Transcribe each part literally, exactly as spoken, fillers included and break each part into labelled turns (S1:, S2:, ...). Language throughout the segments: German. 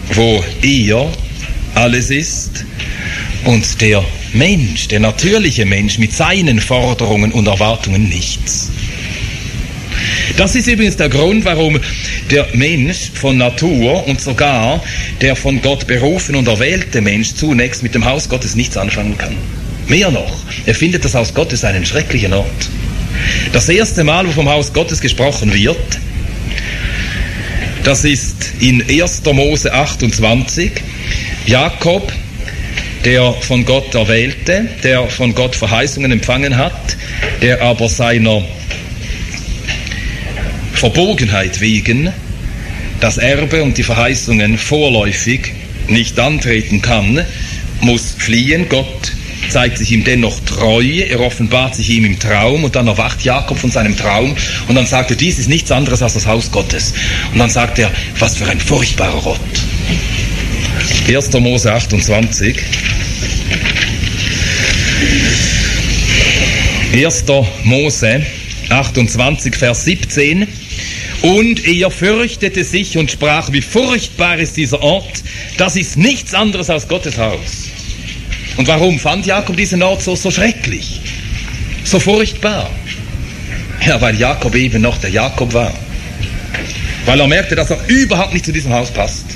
S1: wo er alles ist, und der Mensch, der natürliche Mensch mit seinen Forderungen und Erwartungen nichts. Das ist übrigens der Grund, warum der Mensch von Natur und sogar der von Gott berufene und erwählte Mensch zunächst mit dem Haus Gottes nichts anfangen kann. Mehr noch, er findet das Haus Gottes einen schrecklichen Ort. Das erste Mal, wo vom Haus Gottes gesprochen wird, das ist in erster Mose achtundzwanzig. Jakob, der von Gott erwählte, der von Gott Verheißungen empfangen hat, der aber seiner Verbogenheit wegen das Erbe und die Verheißungen vorläufig nicht antreten kann, muss fliehen. Gott zeigt sich ihm dennoch treu, er offenbart sich ihm im Traum, und dann erwacht Jakob von seinem Traum und dann sagt er, dies ist nichts anderes als das Haus Gottes. Und dann sagt er, was für ein furchtbarer Ort. erster Mose achtundzwanzig. erster Mose achtundzwanzig, Vers siebzehn. Und er fürchtete sich und sprach, wie furchtbar ist dieser Ort, das ist nichts anderes als Gottes Haus. Und warum fand Jakob diesen Ort so, so schrecklich, so furchtbar? Ja, weil Jakob eben noch der Jakob war. Weil er merkte, dass er überhaupt nicht zu diesem Haus passt.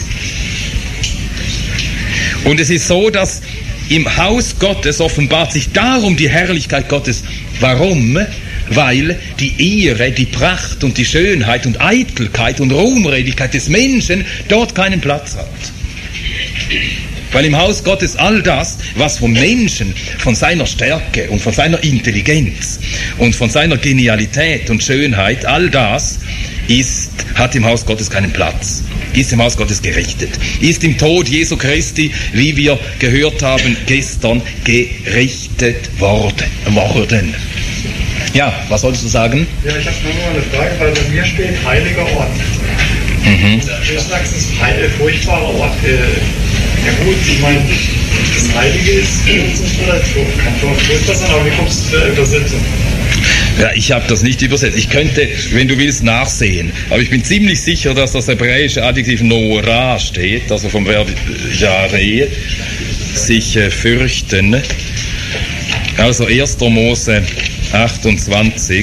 S1: Und es ist so, dass im Haus Gottes offenbart sich darum die Herrlichkeit Gottes. Warum? Weil die Ehre, die Pracht und die Schönheit und Eitelkeit und Ruhmredigkeit des Menschen dort keinen Platz hat. Weil im Haus Gottes all das, was vom Menschen, von seiner Stärke und von seiner Intelligenz und von seiner Genialität und Schönheit, all das ist, hat im Haus Gottes keinen Platz, ist im Haus Gottes gerichtet, ist im Tod Jesu Christi, wie wir gehört haben gestern, gerichtet worden. worden. Ja, was solltest du sagen?
S2: Ja, ich habe nur noch eine Frage, weil bei mir steht heiliger Ort.
S1: Mhm.
S2: Du sagst, es ist ein heil, furchtbarer Ort. Äh, ja gut, ich meine, das Heilige ist vielleicht kann schon furchtbar sein, aber wie kommst du zu der Übersetzung?
S1: Ja, ich habe das nicht übersetzt. Ich könnte, wenn du willst, nachsehen. Aber ich bin ziemlich sicher, dass das hebräische Adjektiv Nora steht, also vom Verb Yare, sich äh, fürchten. Also erster Mose achtundzwanzig.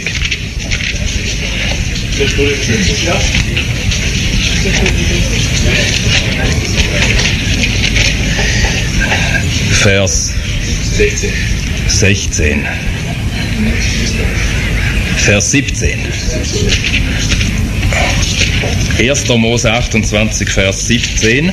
S1: Vers sechzehn. Vers siebzehn. erster Mose achtundzwanzig, Vers siebzehn.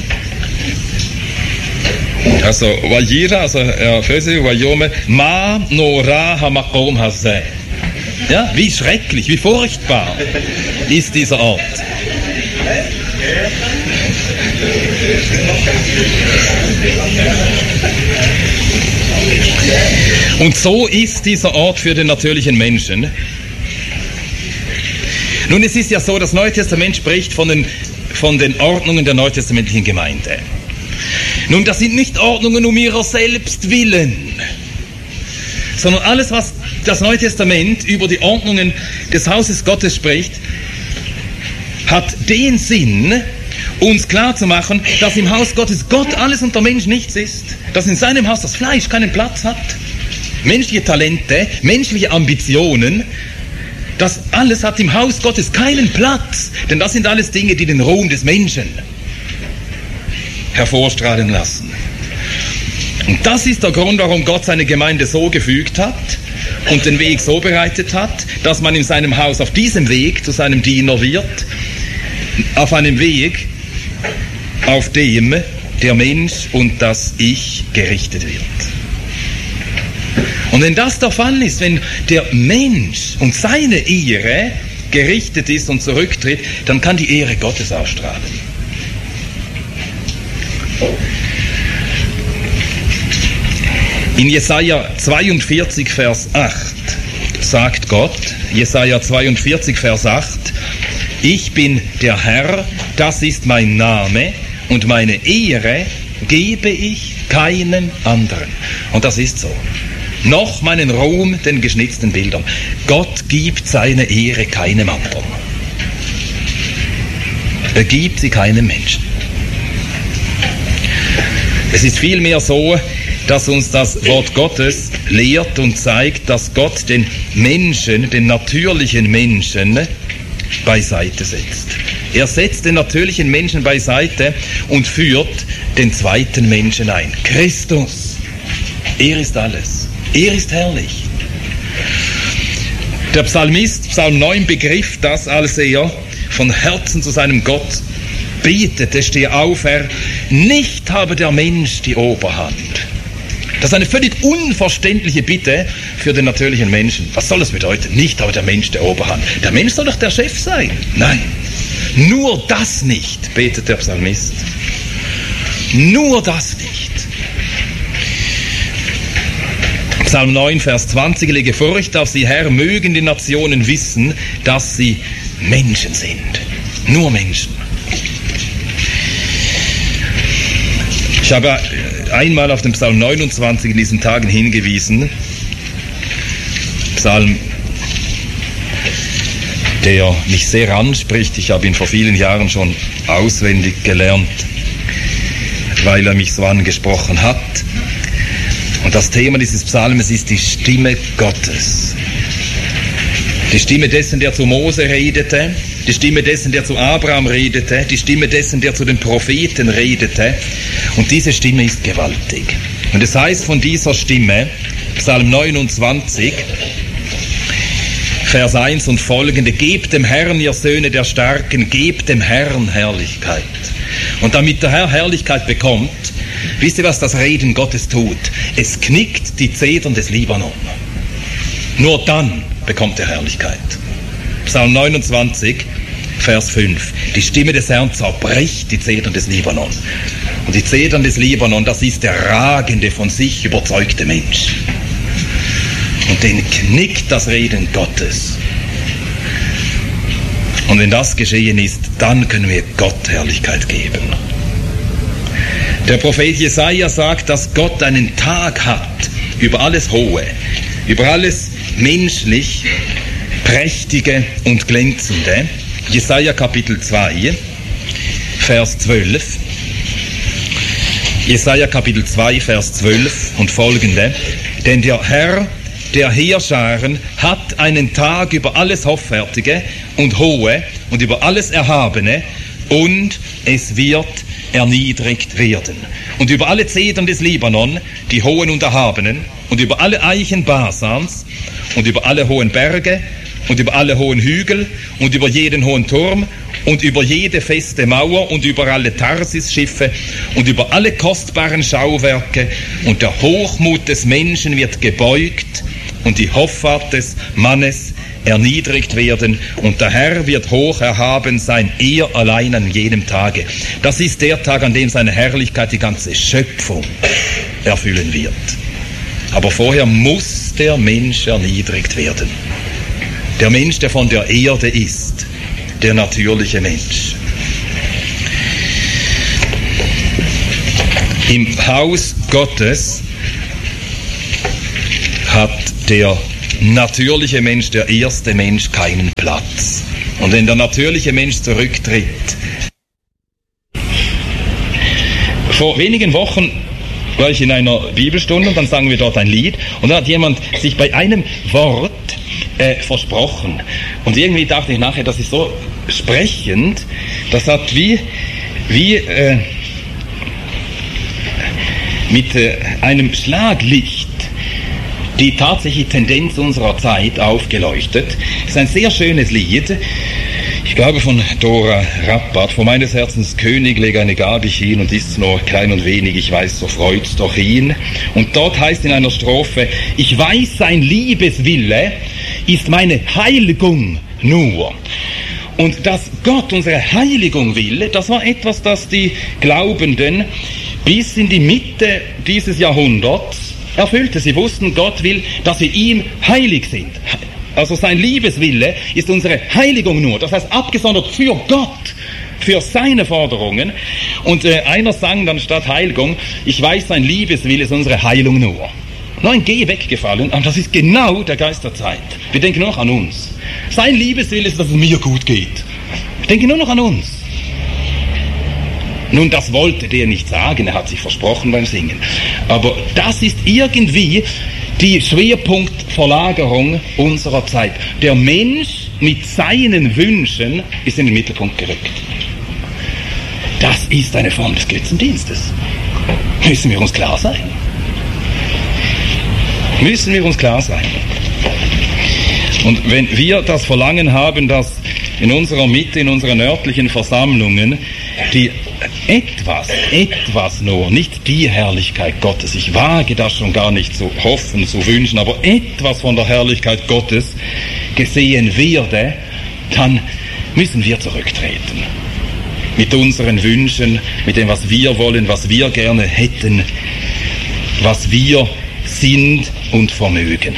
S1: Also, Vayira, also, er Physik, Vayome, Ma Nora Hamakom Hazeh. Ja, wie schrecklich, wie furchtbar ist dieser Ort. Und so ist dieser Ort für den natürlichen Menschen. Nun, es ist ja so, das Neue Testament spricht von den, von den Ordnungen der neutestamentlichen Gemeinde. Nun, das sind nicht Ordnungen um ihrer selbst willen, sondern alles, was das Neue Testament über die Ordnungen des Hauses Gottes spricht, hat den Sinn, uns klarzumachen, dass im Haus Gottes Gott alles und der Mensch nichts ist. Dass in seinem Haus das Fleisch keinen Platz hat. Menschliche Talente, menschliche Ambitionen, das alles hat im Haus Gottes keinen Platz. Denn das sind alles Dinge, die den Ruhm des Menschen hervorstrahlen lassen. Und das ist der Grund, warum Gott seine Gemeinde so gefügt hat und den Weg so bereitet hat, dass man in seinem Haus auf diesem Weg zu seinem Diener wird, auf einem Weg, auf dem der Mensch und das Ich gerichtet wird. Und wenn das der Fall ist, wenn der Mensch und seine Ehre gerichtet ist und zurücktritt, dann kann die Ehre Gottes ausstrahlen. In Jesaja zweiundvierzig, Vers acht sagt Gott, Jesaja zweiundvierzig, Vers acht, ich bin der Herr, das ist mein Name, und meine Ehre gebe ich keinem anderen. Und das ist so. Noch meinen Ruhm den geschnitzten Bildern. Gott gibt seine Ehre keinem anderen. Er gibt sie keinem Menschen. Es ist vielmehr so, dass uns das Wort Gottes lehrt und zeigt, dass Gott den Menschen, den natürlichen Menschen, beiseite setzt. Er setzt den natürlichen Menschen beiseite und führt den zweiten Menschen ein. Christus. Er ist alles. Er ist herrlich. Der Psalmist, Psalm neun, begriff das, als er von Herzen zu seinem Gott betete, steh auf, Herr, nicht habe der Mensch die Oberhand. Das ist eine völlig unverständliche Bitte für den natürlichen Menschen. Was soll das bedeuten? Nicht habe der Mensch die Oberhand. Der Mensch soll doch der Chef sein. Nein, nur das nicht, betet der Psalmist. Nur das nicht. Psalm neun, Vers zwanzig, lege Furcht auf sie, Herr, mögen die Nationen wissen, dass sie Menschen sind. Nur Menschen. Ich habe einmal auf den Psalm neunundzwanzig in diesen Tagen hingewiesen. Psalm, der mich sehr anspricht. Ich habe ihn vor vielen Jahren schon auswendig gelernt, weil er mich so angesprochen hat. Und das Thema dieses Psalmes ist die Stimme Gottes. Die Stimme dessen, der zu Mose redete, die Stimme dessen, der zu Abraham redete, die Stimme dessen, der zu den Propheten redete. Und diese Stimme ist gewaltig. Und es heißt von dieser Stimme, Psalm neunundzwanzig, Vers eins und folgende, gebt dem Herrn, ihr Söhne der Starken, gebt dem Herrn Herrlichkeit. Und damit der Herr Herrlichkeit bekommt, wisst ihr, was das Reden Gottes tut? Es knickt die Zedern des Libanon. Nur dann bekommt er Herrlichkeit. Psalm neunundzwanzig, Vers fünf. Die Stimme des Herrn zerbricht die Zedern des Libanon. Und die Zedern des Libanon, das ist der ragende, von sich überzeugte Mensch. Und den knickt das Reden Gottes. Und wenn das geschehen ist, dann können wir Gott Herrlichkeit geben. Der Prophet Jesaja sagt, dass Gott einen Tag hat über alles Hohe, über alles menschlich Prächtige und Glänzende. Jesaja Kapitel zwei, Vers zwölf. Jesaja Kapitel zwei, Vers zwölf und folgende. Denn der Herr der Heerscharen hat einen Tag über alles Hoffärtige und Hohe und über alles Erhabene, und es wird erniedrigt werden. Und über alle Zedern des Libanon, die Hohen und Erhabenen, und über alle Eichen Basans, und über alle hohen Berge, und über alle hohen Hügel, und über jeden hohen Turm, und über jede feste Mauer, und über alle Tarsis-Schiffe, und über alle kostbaren Schauwerke, und der Hochmut des Menschen wird gebeugt, und die Hoffart des Mannes erniedrigt werden, und der Herr wird hoch erhaben sein, er allein an jenem Tage. Das ist der Tag, an dem seine Herrlichkeit die ganze Schöpfung erfüllen wird. Aber vorher muss der Mensch erniedrigt werden. Der Mensch, der von der Erde ist, der natürliche Mensch. Im Haus Gottes hat der natürliche Mensch, der erste Mensch, keinen Platz. Und wenn der natürliche Mensch zurücktritt. Vor wenigen Wochen war ich in einer Bibelstunde und dann sangen wir dort ein Lied und da hat jemand sich bei einem Wort äh, versprochen. Und irgendwie dachte ich nachher, das ist so sprechend, das hat wie, wie äh, mit äh, einem Schlaglicht die tatsächliche Tendenz unserer Zeit aufgeleuchtet. Es ist ein sehr schönes Lied, ich glaube von Dora Rappert, vor meines Herzens König leg eine Gabe ich hin und ist's nur klein und wenig, ich weiß, so freut's doch ihn. Und dort heißt in einer Strophe, ich weiß, sein Liebeswille ist meine Heiligung nur. Und dass Gott unsere Heiligung will, das war etwas, das die Glaubenden bis in die Mitte dieses Jahrhunderts erfüllte. Sie wussten, Gott will, dass wir ihm heilig sind. Also sein Liebeswille ist unsere Heiligung nur. Das heißt, abgesondert für Gott, für seine Forderungen. Und äh, einer sang dann statt Heiligung, ich weiß, sein Liebeswille ist unsere Heilung nur. Nur ein G weggefallen, und das ist genau der Geist der Zeit. Wir denken nur noch an uns. Sein Liebeswille ist, dass es mir gut geht. Ich denke nur noch an uns. Nun, das wollte der nicht sagen, er hat sich versprochen beim Singen. Aber das ist irgendwie die Schwerpunktverlagerung unserer Zeit. Der Mensch mit seinen Wünschen ist in den Mittelpunkt gerückt. Das ist eine Form des Götzendienstes. Müssen wir uns klar sein. Müssen wir uns klar sein. Und wenn wir das Verlangen haben, dass in unserer Mitte, in unseren örtlichen Versammlungen, die etwas, etwas nur, nicht die Herrlichkeit Gottes, ich wage das schon gar nicht zu hoffen, zu wünschen, aber etwas von der Herrlichkeit Gottes gesehen werde, dann müssen wir zurücktreten. Mit unseren Wünschen, mit dem, was wir wollen, was wir gerne hätten, was wir sind und vermögen.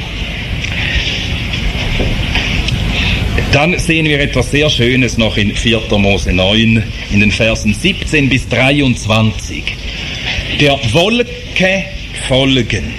S1: Dann sehen wir etwas sehr Schönes noch in vierter Mose neun, in den Versen siebzehn bis dreiundzwanzig. Der Wolke folgen.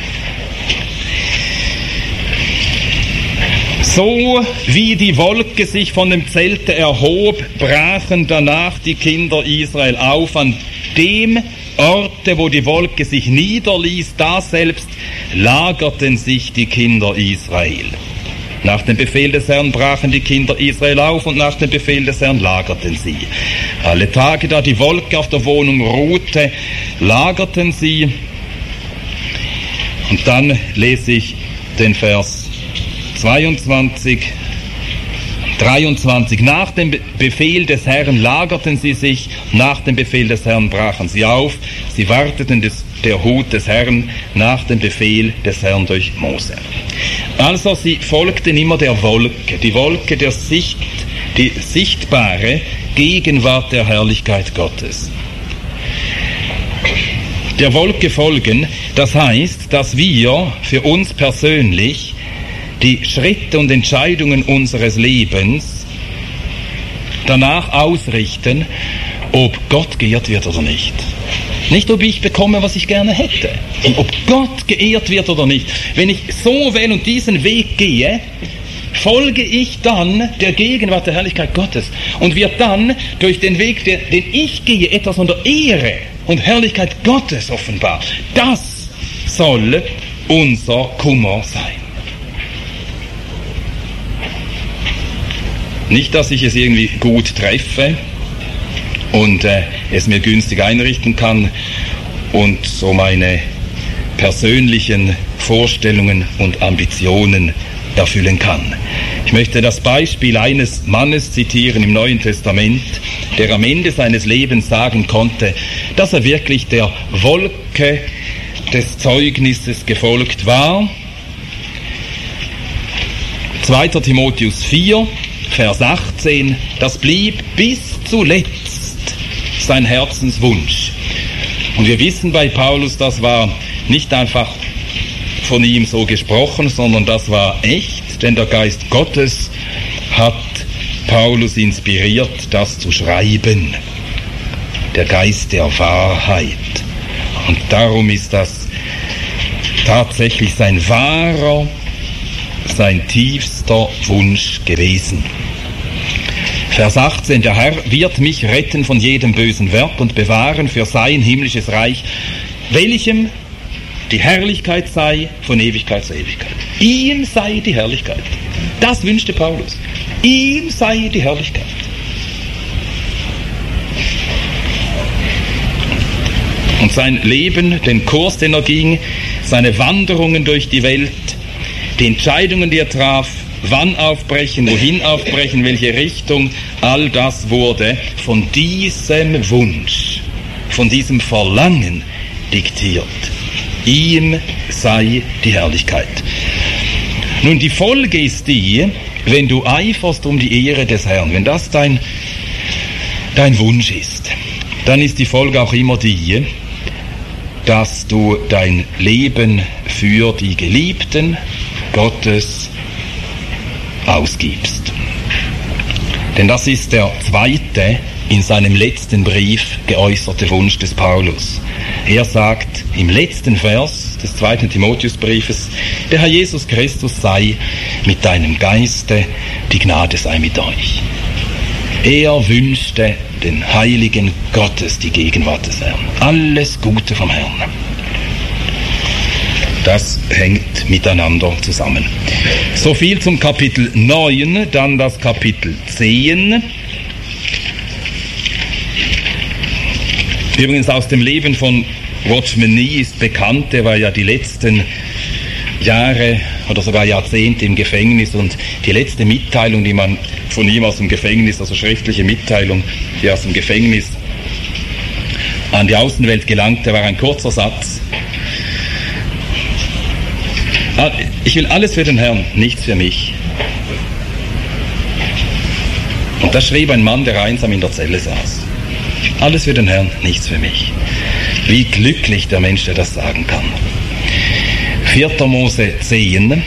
S1: So wie die Wolke sich von dem Zelte erhob, brachen danach die Kinder Israel auf. An dem Orte, wo die Wolke sich niederließ, da selbst lagerten sich die Kinder Israel. Nach dem Befehl des Herrn brachen die Kinder Israel auf und nach dem Befehl des Herrn lagerten sie. Alle Tage, da die Wolke auf der Wohnung ruhte, lagerten sie. Und dann lese ich den Vers zweiundzwanzig, dreiundzwanzig. Nach dem Befehl des Herrn lagerten sie sich, nach dem Befehl des Herrn brachen sie auf. Sie warteten des, der Hut des Herrn nach dem Befehl des Herrn durch Mose. Also sie folgten immer der Wolke, die Wolke der Sicht, die sichtbare Gegenwart der Herrlichkeit Gottes. Der Wolke folgen, das heißt, dass wir für uns persönlich die Schritte und Entscheidungen unseres Lebens danach ausrichten, ob Gott geehrt wird oder nicht. Nicht, ob ich bekomme, was ich gerne hätte, sondern ob Gott geehrt wird oder nicht. Wenn ich so wähle und diesen Weg gehe, folge ich dann der Gegenwart der Herrlichkeit Gottes und wird dann durch den Weg, den ich gehe, etwas von der Ehre und Herrlichkeit Gottes offenbar. Das soll unser Kummer sein. Nicht, dass ich es irgendwie gut treffe und äh, es mir günstig einrichten kann und so meine persönlichen Vorstellungen und Ambitionen erfüllen kann. Ich möchte das Beispiel eines Mannes zitieren im Neuen Testament, der am Ende seines Lebens sagen konnte, dass er wirklich der Wolke des Zeugnisses gefolgt war. zweiter Timotheus vier, Vers achtzehn, das blieb bis zuletzt sein Herzenswunsch. Und wir wissen bei Paulus, das war nicht einfach von ihm so gesprochen, sondern das war echt, denn der Geist Gottes hat Paulus inspiriert, das zu schreiben. Der Geist der Wahrheit. Und darum ist das tatsächlich sein wahrer, sein tiefster Wunsch gewesen. Vers achtzehn, der Herr wird mich retten von jedem bösen Werk und bewahren für sein himmlisches Reich, welchem die Herrlichkeit sei von Ewigkeit zu Ewigkeit. Ihm sei die Herrlichkeit. Das wünschte Paulus. Ihm sei die Herrlichkeit. Und sein Leben, den Kurs, den er ging, seine Wanderungen durch die Welt, die Entscheidungen, die er traf, wann aufbrechen, wohin aufbrechen, welche Richtung, all das wurde von diesem Wunsch, von diesem Verlangen diktiert. Ihm sei die Herrlichkeit. Nun, die Folge ist die, wenn du eiferst um die Ehre des Herrn, wenn das dein, dein Wunsch ist, dann ist die Folge auch immer die, dass du dein Leben für die Geliebten Gottes ausgibst. Denn das ist der zweite in seinem letzten Brief geäußerte Wunsch des Paulus. Er sagt im letzten Vers des zweiten Timotheusbriefes, der Herr Jesus Christus sei mit deinem Geiste, die Gnade sei mit euch. Er wünschte den Heiligen Gottes die Gegenwart des Herrn. Alles Gute vom Herrn. Das hängt miteinander zusammen. So viel zum Kapitel neun, dann das Kapitel zehn. Übrigens aus dem Leben von Watchman Nee ist bekannt, er war ja die letzten Jahre oder sogar Jahrzehnte im Gefängnis, und die letzte Mitteilung, die man von ihm aus dem Gefängnis, also schriftliche Mitteilung, die aus dem Gefängnis an die Außenwelt gelangte, war ein kurzer Satz. Ich will alles für den Herrn, nichts für mich. Und das schrieb ein Mann, der einsam in der Zelle saß. Alles für den Herrn, nichts für mich. Wie glücklich der Mensch, der das sagen kann. vierter Mose zehn.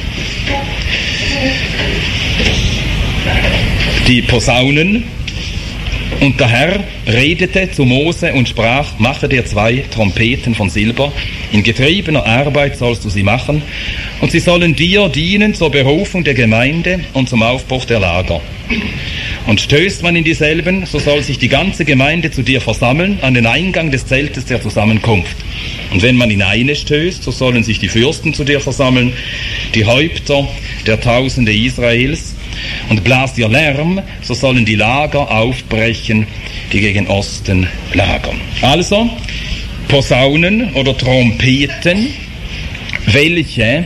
S1: Die Posaunen. Und der Herr redete zu Mose und sprach: Mache dir zwei Trompeten von Silber, in getriebener Arbeit sollst du sie machen, und sie sollen dir dienen zur Berufung der Gemeinde und zum Aufbruch der Lager. Und stößt man in dieselben, so soll sich die ganze Gemeinde zu dir versammeln an den Eingang des Zeltes der Zusammenkunft. Und wenn man in eine stößt, so sollen sich die Fürsten zu dir versammeln, die Häupter der Tausende Israels. Und blast ihr Lärm, so sollen die Lager aufbrechen, die gegen Osten lagern. Also Posaunen oder Trompeten, welche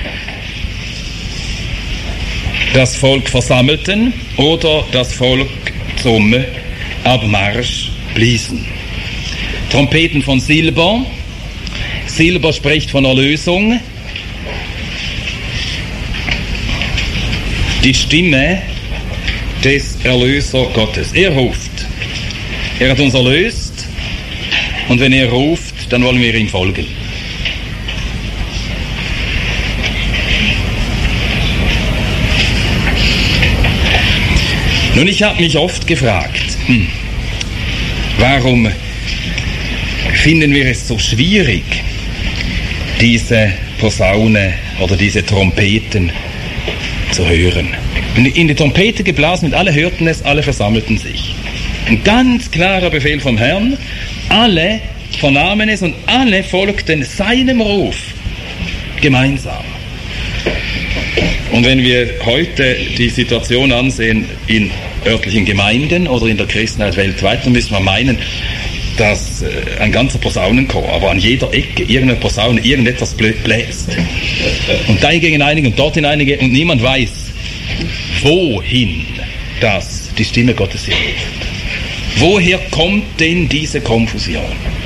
S1: das Volk versammelten oder das Volk zum Abmarsch bliesen. Trompeten von Silber. Silber spricht von Erlösung. Die Stimme des Erlöser Gottes. Er ruft. Er hat uns erlöst, und wenn er ruft, dann wollen wir ihm folgen. Nun, ich habe mich oft gefragt, hm, warum finden wir es so schwierig, diese Posaune oder diese Trompeten zu hören. In die Trompete geblasen und alle hörten es, alle versammelten sich. Ein ganz klarer Befehl vom Herrn, alle vernahmen es und alle folgten seinem Ruf gemeinsam. Und wenn wir heute die Situation ansehen in örtlichen Gemeinden oder in der Christenheit weltweit, dann müssen wir meinen, dass äh, ein ganzer Posaunenchor, aber an jeder Ecke irgendeine Posaune irgendetwas bläst. Und da gegen einige und dort in einige, und niemand weiß, wohin das die Stimme Gottes hier ruft. Woher kommt denn diese Konfusion?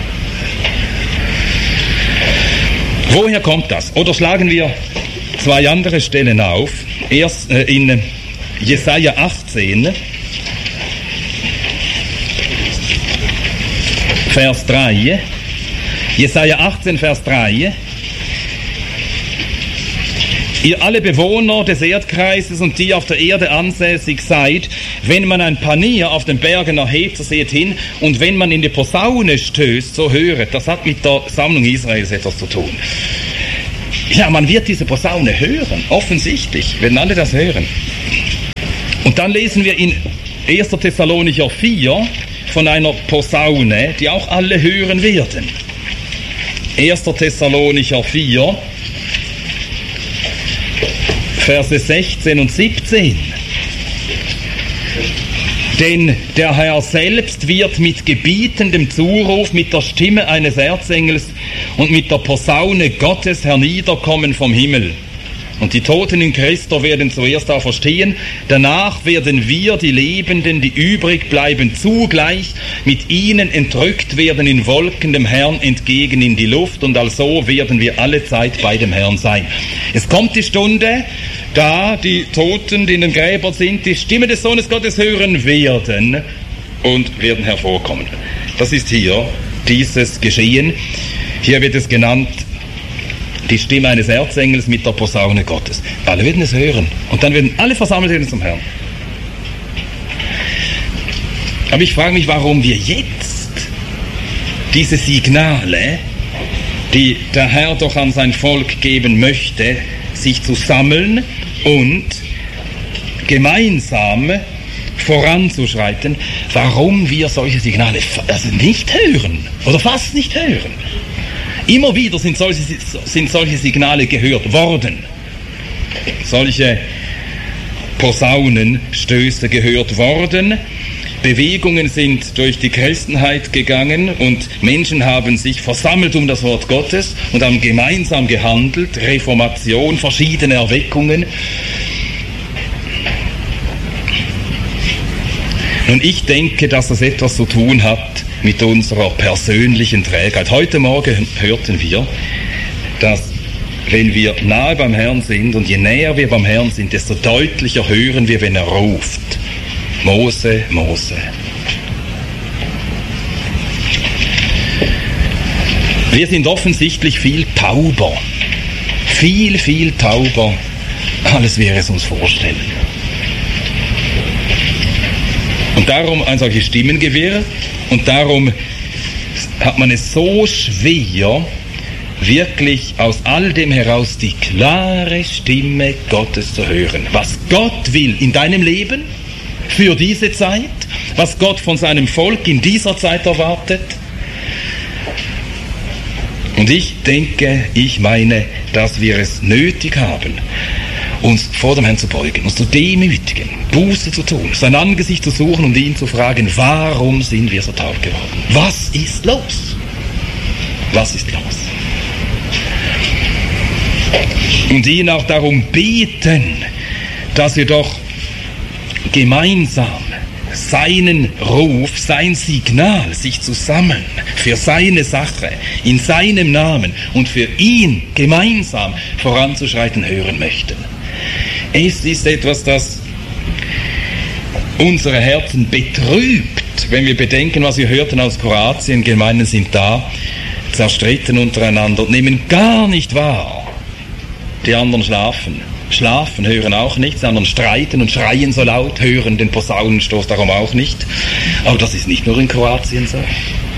S1: Woher kommt das? Oder schlagen wir zwei andere Stellen auf. Erst äh, in Jesaja achtzehn, Vers drei. Jesaja achtzehn, Vers drei. Ihr alle Bewohner des Erdkreises und die auf der Erde ansässig seid, wenn man ein Panier auf den Bergen erhebt, so seht hin, und wenn man in die Posaune stößt, so höret. Das hat mit der Sammlung Israels etwas zu tun. Ja, man wird diese Posaune hören, offensichtlich, werden alle das hören. Und dann lesen wir in erster Thessalonicher vier von einer Posaune, die auch alle hören werden. erster Thessalonicher vier, Verse sechzehn und siebzehn. Denn der Herr selbst wird mit gebietendem Zuruf, mit der Stimme eines Erzengels und mit der Posaune Gottes herniederkommen vom Himmel. Und die Toten in Christo werden zuerst auferstehen, danach werden wir, die Lebenden, die übrig bleiben, zugleich mit ihnen entrückt werden in Wolken dem Herrn entgegen in die Luft, und also werden wir alle Zeit bei dem Herrn sein. Es kommt die Stunde, da die Toten, die in den Gräbern sind, die Stimme des Sohnes Gottes hören werden und werden hervorkommen. Das ist hier dieses Geschehen. Hier wird es genannt, die Stimme eines Erzengels mit der Posaune Gottes. Alle werden es hören. Und dann werden alle versammelt werden zum Herrn. Aber ich frage mich, warum wir jetzt diese Signale, die der Herr doch an sein Volk geben möchte, sich zu sammeln und gemeinsam voranzuschreiten, warum wir solche Signale also nicht hören oder fast nicht hören. Immer wieder sind solche, sind solche Signale gehört worden. Solche Posaunenstöße gehört worden. Bewegungen sind durch die Christenheit gegangen und Menschen haben sich versammelt um das Wort Gottes und haben gemeinsam gehandelt. Reformation, verschiedene Erweckungen. Und ich denke, dass das etwas zu tun hat mit unserer persönlichen Trägheit. Heute Morgen hörten wir, dass wenn wir nahe beim Herrn sind und je näher wir beim Herrn sind, desto deutlicher hören wir, wenn er ruft. Mose, Mose. Wir sind offensichtlich viel tauber. Viel, viel tauber, als wir es uns vorstellen. Und darum ein solches Stimmengewirr und darum hat man es so schwer, wirklich aus all dem heraus die klare Stimme Gottes zu hören. Was Gott will in deinem Leben, für diese Zeit, was Gott von seinem Volk in dieser Zeit erwartet. Und ich denke, ich meine, dass wir es nötig haben, uns vor dem Herrn zu beugen, uns zu demütigen, Buße zu tun, sein Angesicht zu suchen und ihn zu fragen, warum sind wir so taub geworden? Was ist los? Was ist los? Und ihn auch darum beten, dass wir doch gemeinsam seinen Ruf, sein Signal, sich zu sammeln für seine Sache, in seinem Namen und für ihn gemeinsam voranzuschreiten hören möchten. Es ist etwas, das unsere Herzen betrübt, wenn wir bedenken, was wir hörten aus Kroatien. Gemeinden sind da, zerstritten untereinander und nehmen gar nicht wahr. Die anderen schlafen. Schlafen, hören auch nichts, die anderen streiten und schreien so laut, hören den Posaunenstoß darum auch nicht. Aber das ist nicht nur in Kroatien so.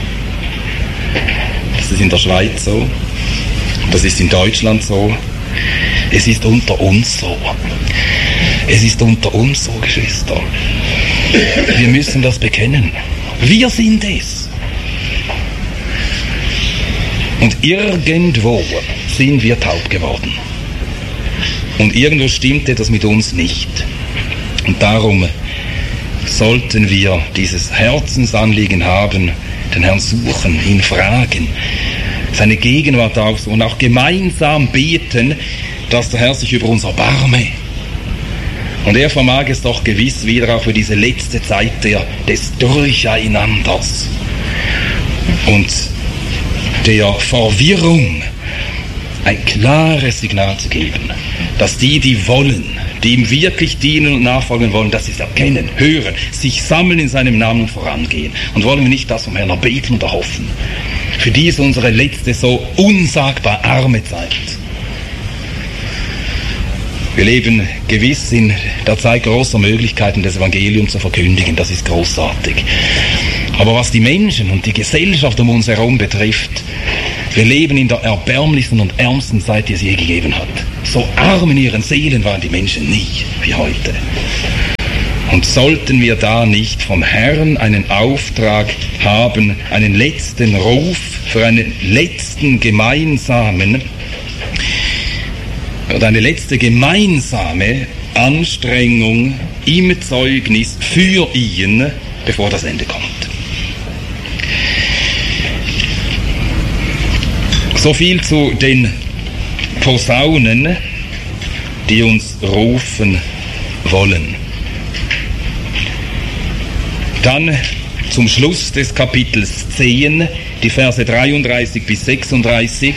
S1: Das ist in der Schweiz so. Das ist in Deutschland so. Es ist unter uns so. Es ist unter uns so, Geschwister. Wir müssen das bekennen. Wir sind es. Und irgendwo sind wir taub geworden. Und irgendwo stimmt etwas mit uns nicht. Und darum sollten wir dieses Herzensanliegen haben, den Herrn suchen, ihn fragen, seine Gegenwart aufsuchen und auch gemeinsam beten, dass der Herr sich über uns erbarme. Und er vermag es doch gewiss wieder auch für diese letzte Zeit der, des Durcheinanders und der Verwirrung ein klares Signal zu geben, dass die, die wollen, die ihm wirklich dienen und nachfolgen wollen, dass sie es erkennen, hören, sich sammeln in seinem Namen und vorangehen. Und wollen wir nicht das vom Herrn erbeten und erhoffen. Für die ist unsere letzte so unsagbar arme Zeit. Wir leben gewiss in der Zeit großer Möglichkeiten, das Evangelium zu verkündigen. Das ist großartig. Aber was die Menschen und die Gesellschaft um uns herum betrifft, wir leben in der erbärmlichsten und ärmsten Zeit, die es je gegeben hat. So arm in ihren Seelen waren die Menschen nie wie heute. Und sollten wir da nicht vom Herrn einen Auftrag haben, einen letzten Ruf für einen letzten gemeinsamen oder eine letzte gemeinsame Anstrengung im Zeugnis für ihn, bevor das Ende kommt. So viel zu den Posaunen, die uns rufen wollen. Dann zum Schluss des Kapitels zehn, die Verse dreiunddreißig bis sechsunddreißig.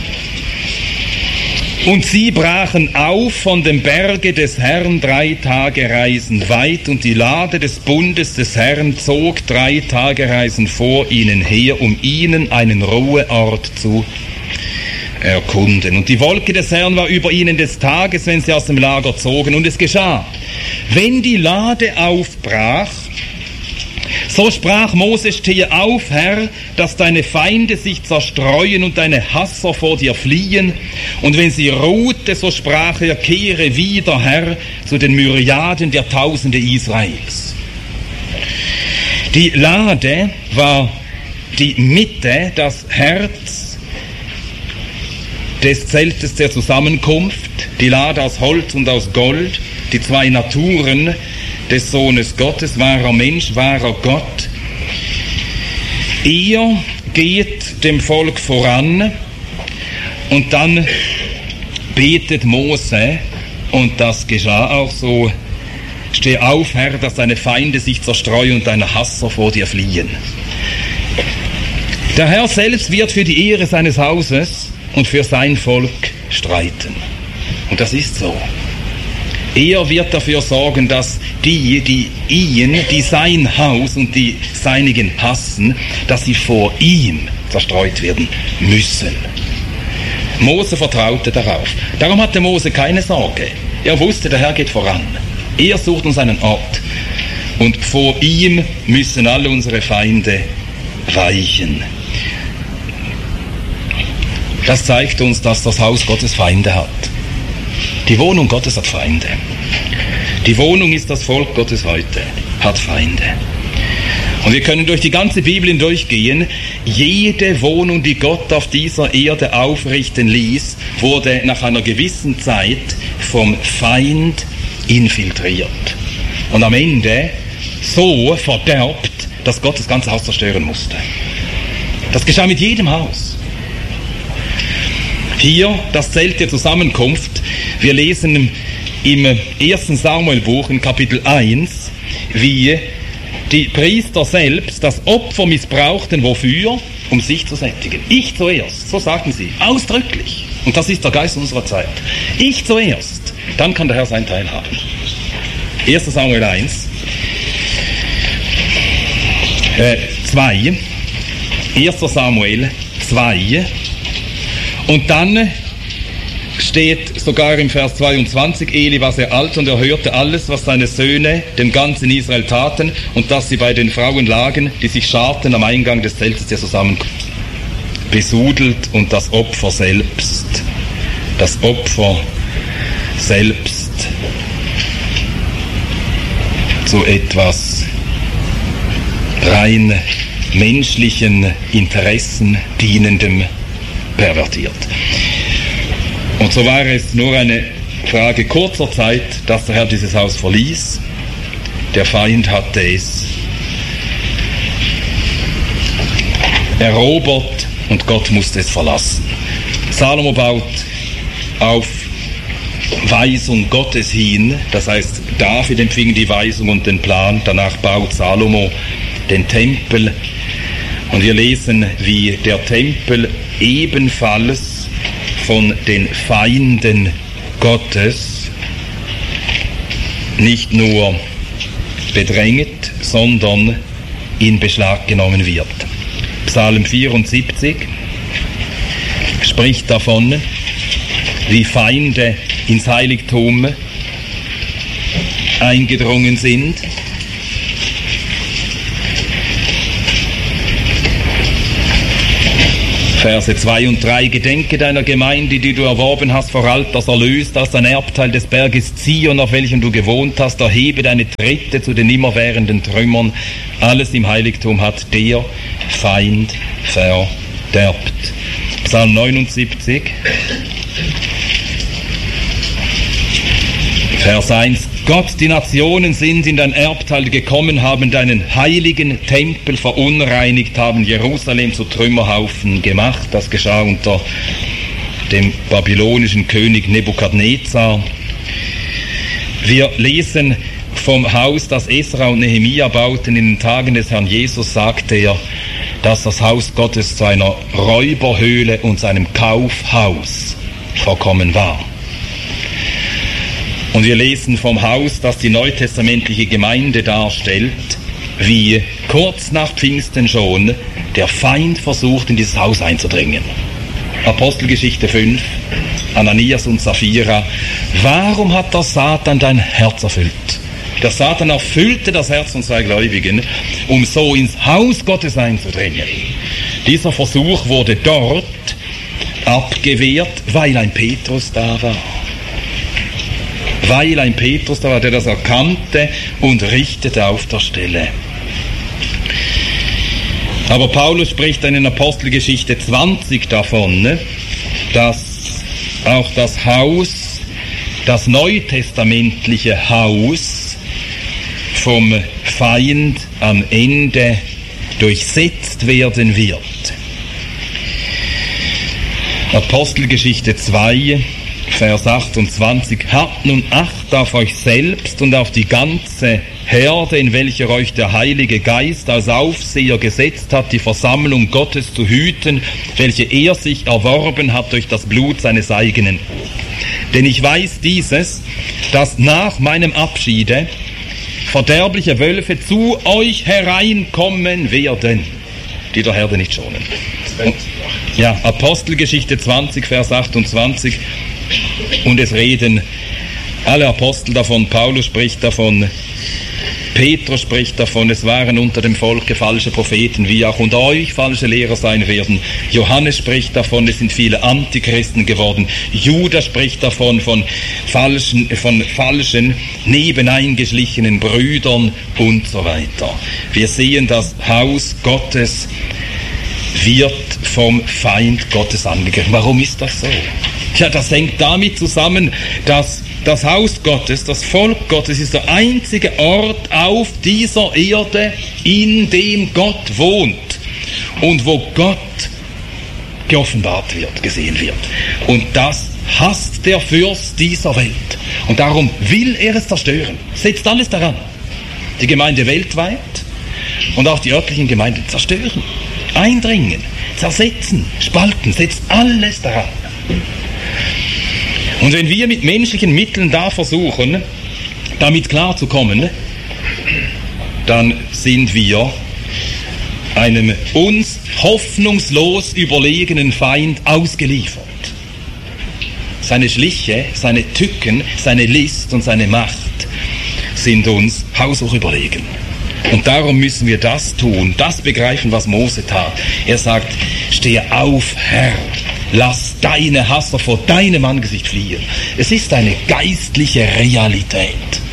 S1: Und sie brachen auf von dem Berge des Herrn drei Tage Reisen weit, und die Lade des Bundes des Herrn zog drei Tage Reisen vor ihnen her, um ihnen einen Ruheort zu erkunden. Und die Wolke des Herrn war über ihnen des Tages, wenn sie aus dem Lager zogen. Und es geschah, wenn die Lade aufbrach, so sprach Mose: Stehe auf, Herr, dass deine Feinde sich zerstreuen und deine Hasser vor dir fliehen. Und wenn sie ruhte, so sprach er: Kehre wieder, Herr, zu den Myriaden der Tausende Israels. Die Lade war die Mitte, das Herz des Zeltes der Zusammenkunft, die Lade aus Holz und aus Gold, die zwei Naturen des Sohnes Gottes, wahrer Mensch, wahrer Gott. Er geht dem Volk voran und dann betet Mose, und das geschah auch so: Steh auf, Herr, dass deine Feinde sich zerstreuen und deine Hasser vor dir fliehen. Der Herr selbst wird für die Ehre seines Hauses und für sein Volk streiten. Und das ist so. Er wird dafür sorgen, dass die, die ihn, die sein Haus und die Seinigen hassen, dass sie vor ihm zerstreut werden müssen. Mose vertraute darauf. Darum hatte Mose keine Sorge. Er wusste, der Herr geht voran. Er sucht uns einen Ort. Und vor ihm müssen alle unsere Feinde weichen. Das zeigt uns, dass das Haus Gottes Feinde hat. Die Wohnung Gottes hat Feinde. Die Wohnung ist das Volk Gottes heute, hat Feinde. Und wir können durch die ganze Bibel hindurchgehen. Jede Wohnung, die Gott auf dieser Erde aufrichten ließ, wurde nach einer gewissen Zeit vom Feind infiltriert. Und am Ende so verderbt, dass Gott das ganze Haus zerstören musste. Das geschah mit jedem Haus. Hier das Zelt der Zusammenkunft. Wir lesen im ersten Samuelbuch in Kapitel eins, wie die Priester selbst das Opfer missbrauchten. Wofür? Um sich zu sättigen. Ich zuerst, so sagten sie, ausdrücklich. Und das ist der Geist unserer Zeit. Ich zuerst, dann kann der Herr seinen Teil haben. erster Samuel eins, äh, zwei, erster Samuel zwei, und dann steht sogar im Vers zweiundzwanzig, Eli war sehr alt und er hörte alles, was seine Söhne dem ganzen Israel taten und dass sie bei den Frauen lagen, die sich scharten am Eingang des Zeltes der Zusammenkunft. Besudelt und das Opfer selbst, das Opfer selbst zu etwas rein menschlichen Interessen dienendem pervertiert. Und so war es nur eine Frage kurzer Zeit, dass der Herr dieses Haus verließ. Der Feind hatte es erobert und Gott musste es verlassen. Salomo baut auf Weisung Gottes hin, das heißt, David empfing die Weisung und den Plan, danach baut Salomo den Tempel. Und wir lesen, wie der Tempel ebenfalls von den Feinden Gottes nicht nur bedrängt, sondern in Beschlag genommen wird. Psalm vierundsiebzig spricht davon, wie Feinde ins Heiligtum eingedrungen sind. Verse zwei und drei: Gedenke deiner Gemeinde, die du erworben hast vor Alters erlöst, als ein Erbteil des Berges Zion, auf welchem du gewohnt hast, erhebe deine Tritte zu den immerwährenden Trümmern. Alles im Heiligtum hat der Feind verderbt. Psalm neunundsiebzig, Vers eins: Gott, die Nationen sind in dein Erbteil gekommen, haben deinen heiligen Tempel verunreinigt, haben Jerusalem zu Trümmerhaufen gemacht. Das geschah unter dem babylonischen König Nebukadnezar. Wir lesen vom Haus, das Esra und Nehemia bauten in den Tagen des Herrn Jesus, sagte er, dass das Haus Gottes zu einer Räuberhöhle und zu einem Kaufhaus verkommen war. Und wir lesen vom Haus, das die neutestamentliche Gemeinde darstellt, wie kurz nach Pfingsten schon der Feind versucht, in dieses Haus einzudringen. Apostelgeschichte fünf, Ananias und Sapphira. Warum hat der Satan dein Herz erfüllt? Der Satan erfüllte das Herz von zwei Gläubigen, um so ins Haus Gottes einzudringen. Dieser Versuch wurde dort abgewehrt, weil ein Petrus da war. Weil ein Petrus da war, der das erkannte und richtete auf der Stelle. Aber Paulus spricht dann in Apostelgeschichte zwanzig davon, ne, dass auch das Haus, das neutestamentliche Haus, vom Feind am Ende durchsetzt werden wird. Apostelgeschichte zwei, Vers achtundzwanzig. Habt nun Acht auf euch selbst und auf die ganze Herde, in welcher euch der Heilige Geist als Aufseher gesetzt hat, die Versammlung Gottes zu hüten, welche er sich erworben hat durch das Blut seines eigenen. Denn ich weiß dieses, dass nach meinem Abschiede verderbliche Wölfe zu euch hereinkommen werden, die der Herde nicht schonen. Und, ja, Apostelgeschichte zwanzig, Vers achtundzwanzig. Und es reden alle Apostel davon, Paulus spricht davon, Petrus spricht davon, es waren unter dem Volke falsche Propheten, wie auch unter euch falsche Lehrer sein werden. Johannes spricht davon, es sind viele Antichristen geworden. Judas spricht davon, von falschen, von falschen, nebeneingeschlichenen Brüdern und so weiter. Wir sehen, das Haus Gottes wird vom Feind Gottes angegriffen. Warum ist das so? Ja, das hängt damit zusammen, dass das Haus Gottes, das Volk Gottes, ist der einzige Ort auf dieser Erde, in dem Gott wohnt und wo Gott geoffenbart wird, gesehen wird. Und das hasst der Fürst dieser Welt. Und darum will er es zerstören. Setzt alles daran. Die Gemeinde weltweit und auch die örtlichen Gemeinden zerstören, eindringen, zersetzen, spalten, setzt alles daran. Und wenn wir mit menschlichen Mitteln da versuchen, damit klarzukommen, dann sind wir einem uns hoffnungslos überlegenen Feind ausgeliefert. Seine Schliche, seine Tücken, seine List und seine Macht sind uns haushoch überlegen. Und darum müssen wir das tun, das begreifen, was Mose tat. Er sagt, stehe auf, Herr. Lass deine Hasser vor deinem Angesicht fliehen. Es ist eine geistliche Realität.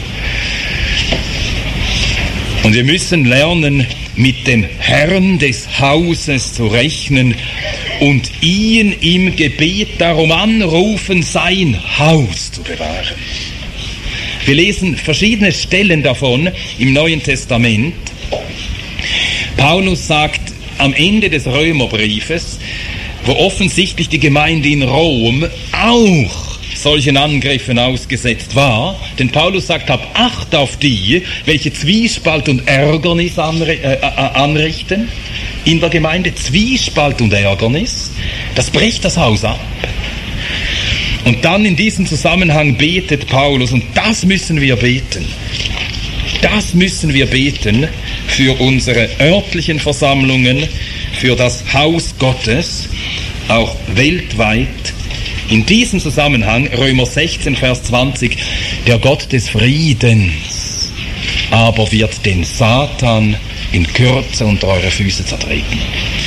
S1: Und wir müssen lernen, mit dem Herrn des Hauses zu rechnen und ihn im Gebet darum anrufen, sein Haus zu bewahren. Wir lesen verschiedene Stellen davon im Neuen Testament. Paulus sagt am Ende des Römerbriefes, wo offensichtlich die Gemeinde in Rom auch solchen Angriffen ausgesetzt war. Denn Paulus sagt, hab Acht auf die, welche Zwiespalt und Ärgernis anri- äh, anrichten in der Gemeinde. Zwiespalt und Ärgernis, das bricht das Haus ab. Und dann in diesem Zusammenhang betet Paulus, und das müssen wir beten. Das müssen wir beten für unsere örtlichen Versammlungen, für das Haus Gottes, auch weltweit. In diesem Zusammenhang, Römer sechzehn, Vers zwanzig, der Gott des Friedens aber wird den Satan in Kürze unter eure Füße zertreten.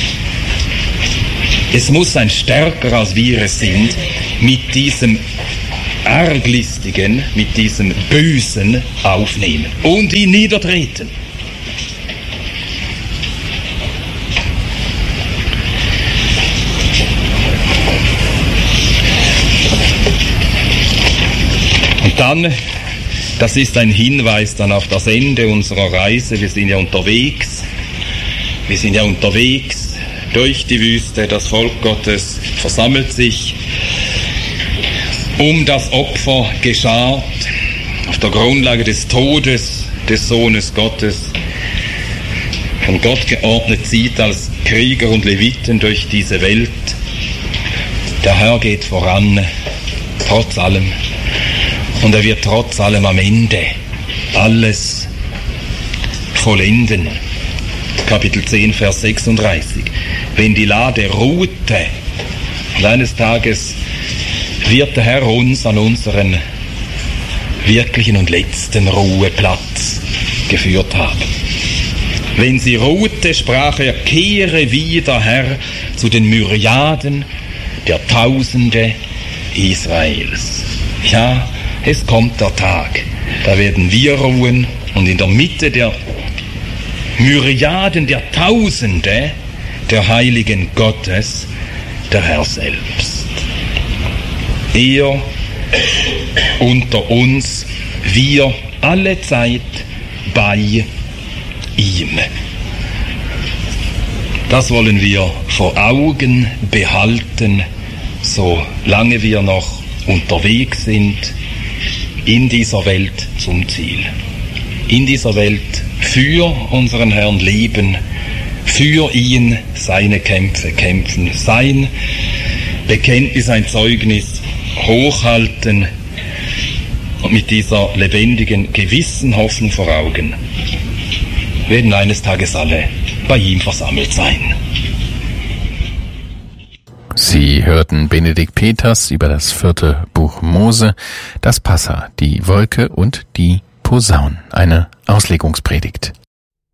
S1: Es muss ein Stärker als wir es sind, mit diesem Arglistigen, mit diesem Bösen aufnehmen und ihn niedertreten. Und dann, das ist ein Hinweis dann auf das Ende unserer Reise. Wir sind ja unterwegs. Wir sind ja unterwegs durch die Wüste. Das Volk Gottes versammelt sich um das Opfer geschart, auf der Grundlage des Todes des Sohnes Gottes, von Gott geordnet, zieht als Krieger und Leviten durch diese Welt. Der Herr geht voran, trotz allem. Und er wird trotz allem am Ende alles vollenden. Kapitel zehn, Vers sechsunddreißig. Wenn die Lade ruhte, und eines Tages wird der Herr uns an unseren wirklichen und letzten Ruheplatz geführt haben. Wenn sie ruhte, sprach er, kehre wieder, Herr, zu den Myriaden der Tausende Israels. Ja, es kommt der Tag, da werden wir ruhen, und in der Mitte der Myriaden der Tausende der Heiligen Gottes, der Herr selbst. Er unter uns, wir alle Zeit bei ihm. Das wollen wir vor Augen behalten, solange wir noch unterwegs sind in dieser Welt zum Ziel. In dieser Welt für unseren Herrn leben, für ihn seine Kämpfe kämpfen, sein Bekenntnis, ein Zeugnis hochhalten und mit dieser lebendigen, gewissen Hoffnung vor Augen werden eines Tages alle bei ihm versammelt sein.
S3: Sie hörten Benedikt Peters über das vierte Buch Mose, das Passa, die Wolke und die Posaun, eine Auslegungspredigt.